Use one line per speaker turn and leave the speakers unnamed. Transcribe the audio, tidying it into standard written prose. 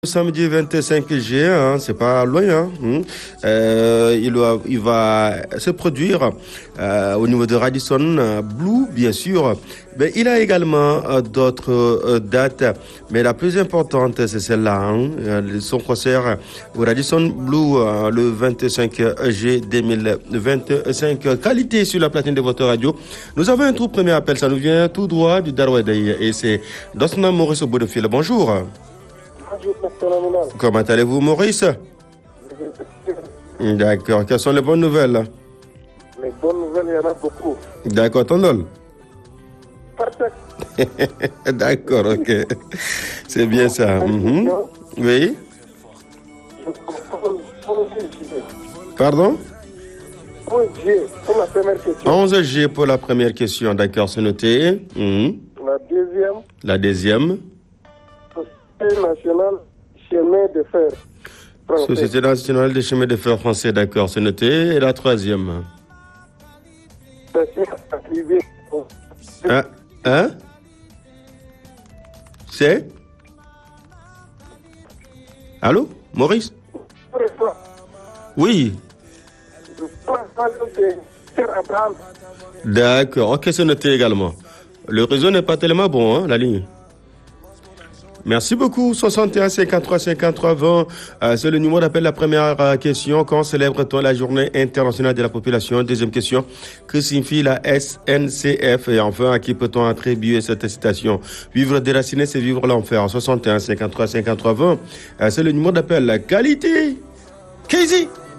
Samedi 25 juillet, c'est pas loin. Il va se produire au niveau de Radisson Blu, bien sûr. Mais il a également d'autres dates, mais la plus importante, c'est celle-là. Son concert au Radisson Blu le 25 juillet 2025. Qualité sur la platine de votre radio. Nous avons un tout premier appel, ça nous vient tout droit du Darwedei et c'est Dosna Maurice au bout de fil. Bonjour. Comment allez-vous, Maurice? D'accord. Quelles sont les bonnes nouvelles?
Les bonnes nouvelles, il y en a beaucoup.
D'accord, Tondol.
Parfait.
D'accord, ok. C'est bien ça. Oui. Pardon?
11G pour la première question.
11G pour la première question. D'accord, c'est noté.
La deuxième.
La deuxième.
Société nationale chemin de fer français.
Société nationale des chemins de fer français. D'accord, c'est noté. Et la troisième. C'est? Allô, Maurice? Oui. D'accord, ok, c'est noté également. Le réseau n'est pas tellement bon, la ligne. Merci beaucoup. 61 53 53 20. C'est le numéro d'appel. La première question. Quand célèbre-t-on la journée internationale de la population? Deuxième question. Que signifie la SNCF? Et enfin, à qui peut-on attribuer cette citation? Vivre déraciné, c'est vivre l'enfer. 61 53 53 20. C'est le numéro d'appel. La qualité. Casey.